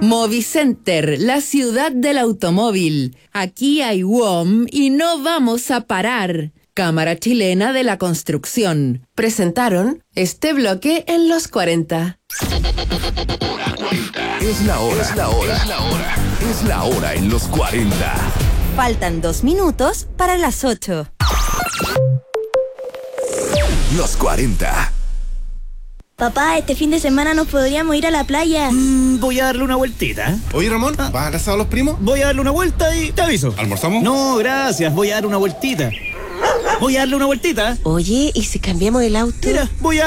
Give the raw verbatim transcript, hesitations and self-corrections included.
Movicenter, la ciudad del automóvil. Aquí hay W O M y no vamos a parar. Cámara Chilena de la Construcción. Presentaron este bloque en los cuarenta. Es la hora, es la hora, es la hora, es la hora en los cuarenta. Faltan dos minutos para las ocho. Los cuarenta. Papá, este fin de semana nos podríamos ir a la playa. Mm, voy a darle una vueltita. Oye, Ramón, Ah. ¿vas a casar a los primos? Voy a darle una vuelta y te aviso. ¿Almorzamos? No, gracias, voy a darle una vueltita. Voy a darle una vueltita. Oye, ¿y si cambiamos el auto? Mira, voy a